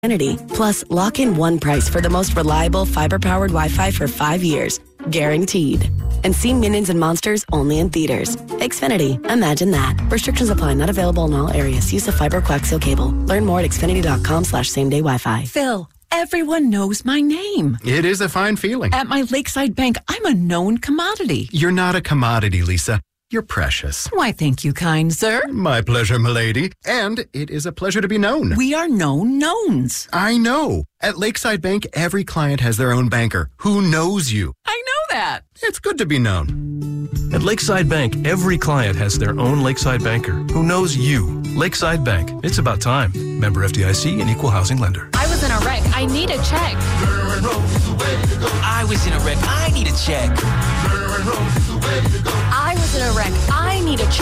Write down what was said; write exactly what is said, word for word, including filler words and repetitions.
Xfinity. Plus, lock in one price for the most reliable fiber-powered Wi-Fi for five years. Guaranteed. And see Minions and Monsters only in theaters. Xfinity. Imagine that. Restrictions apply. Not available in all areas. Use of fiber coaxial cable. Learn more at xfinity.com slash same-day Wi-Fi. Phil, everyone knows my name. It is a fine feeling. At my Lakeside Bank, I'm a known commodity. You're not a commodity, Lisa. You're precious. Why, thank you, kind sir. My pleasure, milady. And it is a pleasure to be known. We are known knowns. I know. At Lakeside Bank, every client has their own banker who knows you. I know that. It's good to be known. At Lakeside Bank, every client has their own Lakeside banker who knows you. Lakeside Bank. It's about time. Member F D I C and Equal Housing Lender. I was in a wreck. I need a check. I was in a wreck. I need a check. I was in a wreck. I need a check.